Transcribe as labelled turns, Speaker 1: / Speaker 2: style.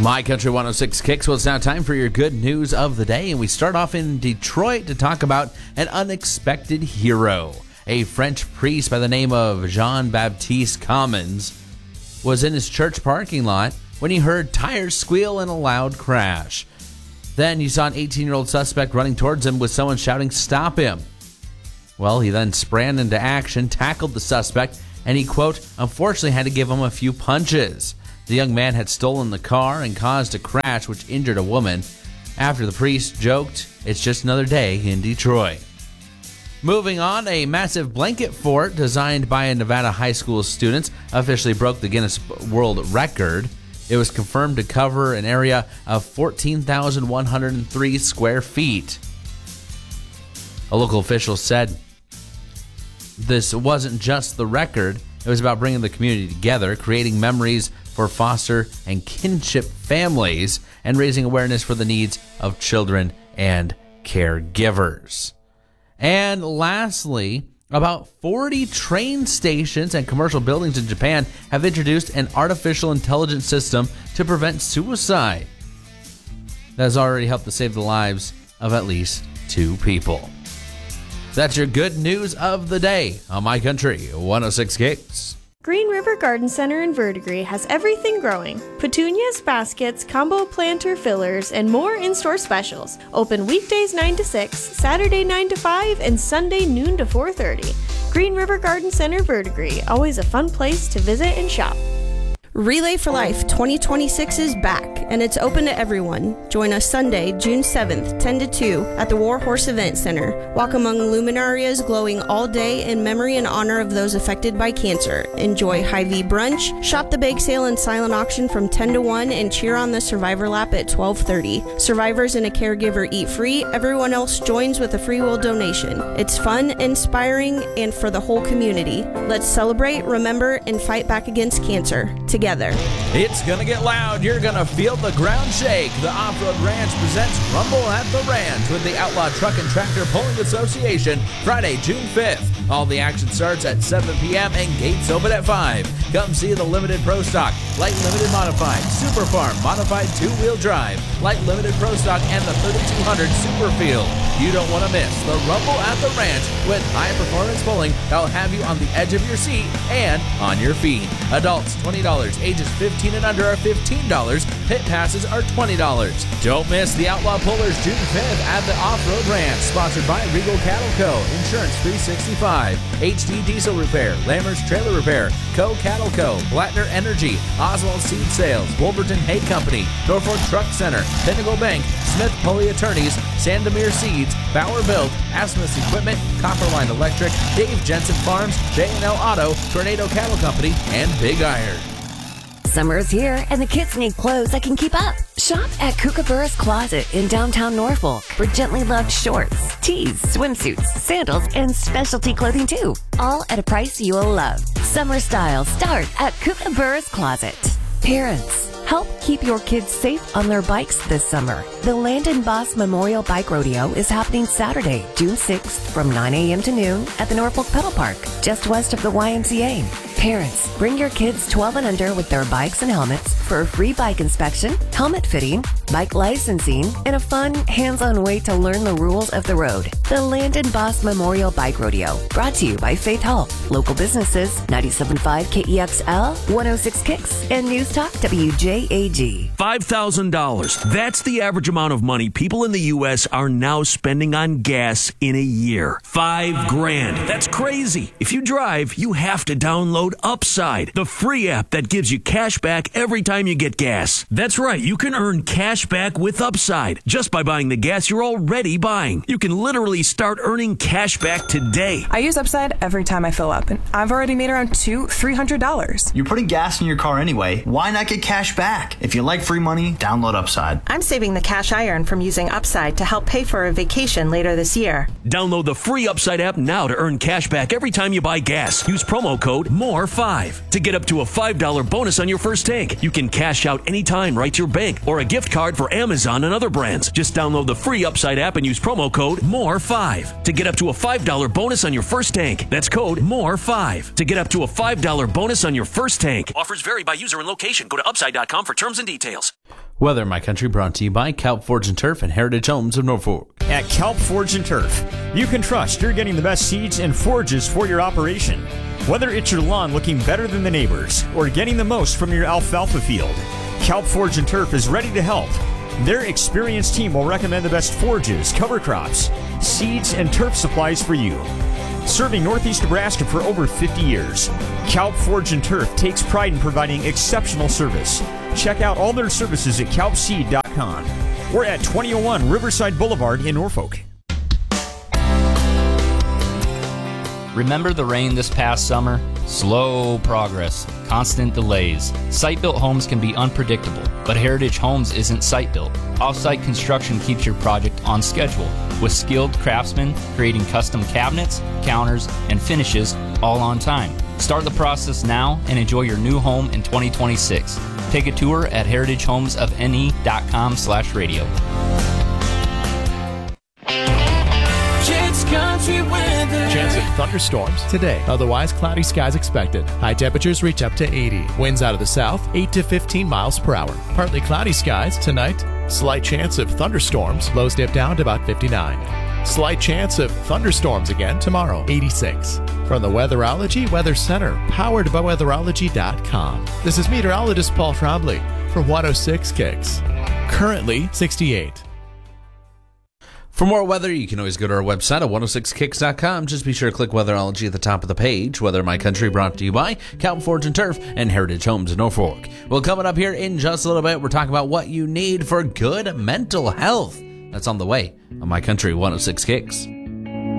Speaker 1: My Country 106 Kicks. Well, it's now time for your good news of the day, and we start off in Detroit to talk about an unexpected hero. A French priest by the name of Jean-Baptiste Commons was in his church parking lot when he heard tires squeal and a loud crash. Then he saw an 18-year-old suspect running towards him with someone shouting, "Stop him." Well, he then sprang into action, tackled the suspect, and he, quote, unfortunately had to give him a few punches. The young man had stolen the car and caused a crash which injured a woman. After the priest joked, "It's just another day in Detroit." Moving on, a massive blanket fort designed by a Nevada high school students officially broke the Guinness World Record. It was confirmed to cover an area of 14,103 square feet. A local official said this wasn't just the record, it was about bringing the community together, creating memories for foster and kinship families, and raising awareness for the needs of children and caregivers. And lastly, about 40 train stations and commercial buildings in Japan have introduced an artificial intelligence system to prevent suicide. That has already helped to save the lives of at least 2 people. That's your good news of the day on My Country 106 Kicks.
Speaker 2: Green River Garden Center in Verdigris has everything growing. Petunias, baskets, combo planter fillers, and more in-store specials. Open weekdays 9 to 6, Saturday 9 to 5, and Sunday noon to 4:30. Green River Garden Center Verdigris, always a fun place to visit and shop.
Speaker 3: Relay for Life 2026 is back, and it's open to everyone. Join us Sunday, June 7th, 10 to 2, at the War Horse Event Center. Walk among luminarias glowing all day in memory and honor of those affected by cancer. Enjoy Hy-Vee brunch, shop the bake sale and silent auction from 10 to 1, and cheer on the Survivor Lap at 12:30. Survivors and a caregiver eat free. Everyone else joins with a free will donation. It's fun, inspiring, and for the whole community. Let's celebrate, remember, and fight back against cancer. Together.
Speaker 1: It's gonna get loud. You're gonna feel the ground shake. The Off-Road Ranch presents Rumble at the Ranch with the Outlaw Truck and Tractor Pulling Association, Friday, June 5th. All the action starts at 7 p.m. and gates open at 5. Come see the Limited Pro Stock, Light Limited Modified, Super Farm Modified 2-Wheel Drive, Light Limited Pro Stock, and the 3200 Superfield. You don't want to miss the Rumble at the Ranch with high-performance pulling that'll have you on the edge of your seat and on your feet. Adults, $20. Ages 15 and under are $15. Pit passes are $20. Don't miss the Outlaw Pullers June 5th at the Off-Road Ranch, sponsored by Regal Cattle Co., Insurance 365, HD Diesel Repair, Lammers Trailer Repair, Co. Cattle Co., Blattner Energy, Oswald Seed Sales, Wolverton Hay Company, Norfolk Truck Center, Pinnacle Bank, Smith Pulley Attorneys, Sandomir Seeds, Bauer Built, Asmus Equipment, Copperline Electric, Dave Jensen Farms, J&L Auto, Tornado Cattle Company, and Big Iron.
Speaker 4: Summer is here, and the kids need clothes that can keep up. Shop at Kookaburra's Closet in downtown Norfolk for gently loved shorts, tees, swimsuits, sandals, and specialty clothing too. All at a price you will love. Summer styles start at Kookaburra's Closet. Parents, help keep your kids safe on their bikes this summer. The Landon Boss Memorial Bike Rodeo is happening Saturday, June 6th from 9 a.m. to noon at the Norfolk Pedal Park, just west of the YMCA. Parents, bring your kids 12 and under with their bikes and helmets for a free bike inspection, helmet fitting, bike licensing, and a fun, hands-on way to learn the rules of the road. The Landon Boss Memorial Bike Rodeo, brought to you by Faith Health, local businesses, 97.5 KEXL, 106 Kicks, and News Talk WJAG.
Speaker 5: $5,000. That's the average amount of money people in the U.S. are now spending on gas in a year. $5,000. That's crazy. If you drive, you have to download Upside, the free app that gives you cash back every time you get gas. That's right. You can earn cash back with Upside just by buying the gas you're already buying. You can literally start earning cash back today.
Speaker 6: I use Upside every time I fill up, and I've already made around $300.
Speaker 7: You're putting gas in your car anyway. Why not get cash back? If you like free money, download Upside.
Speaker 8: I'm saving the cash I earn from using Upside to help pay for a vacation later this year.
Speaker 5: Download the free Upside app now to earn cash back every time you buy gas. Use promo code MORE5 to get up to a $5 bonus on your first tank. You can cash out anytime right to your bank or a gift card for Amazon and other brands. Just download the free Upside app and use promo code MORE5 to get up to a $5 bonus on your first tank. That's code MORE5 to get up to a $5 bonus on your first tank. Offers vary by user and location. Go to upside.com for terms and details.
Speaker 1: Weather, My Country, brought to you by Kalp Forge and Turf and Heritage Homes of Norfolk.
Speaker 9: At Kalp Forge and Turf, you can trust you're getting the best seeds and forages for your operation. Whether it's your lawn looking better than the neighbors or getting the most from your alfalfa field, Kalp Forge and Turf is ready to help. Their experienced team will recommend the best forages, cover crops, seeds, and turf supplies for you. Serving Northeast Nebraska for over 50 years, Kalp Forge and Turf takes pride in providing exceptional service. Check out all their services at kalpseed.com. We're at 2001 Riverside Boulevard in Norfolk.
Speaker 10: Remember the rain this past summer? Slow progress, constant delays. Site-built homes can be unpredictable, but Heritage Homes isn't site-built. Off-site construction keeps your project on schedule, with skilled craftsmen creating custom cabinets, counters, and finishes all on time. Start the process now and enjoy your new home in 2026. Take a tour at heritagehomesofne.com/radio.
Speaker 11: Kids Country weather.
Speaker 12: Chance of thunderstorms today. Otherwise, cloudy skies expected. High temperatures reach up to 80. Winds out of the south, 8 to 15 miles per hour. Partly cloudy skies tonight. Slight chance of thunderstorms. Lows dip down to about 59. Slight chance of thunderstorms again tomorrow, 86. From the Weatherology Weather Center, powered by weatherology.com. This is meteorologist Paul Trombley for 106 Kicks. Currently 68.
Speaker 1: For more weather, you can always go to our website at 106kicks.com. Just be sure to click Weatherology at the top of the page. Weather, My Country, brought to you by Kalp Forge and Turf and Heritage Homes in Norfolk. Well, coming up here in just a little bit, we're talking about what you need for good mental health. That's on the way on My Country 106 Kicks.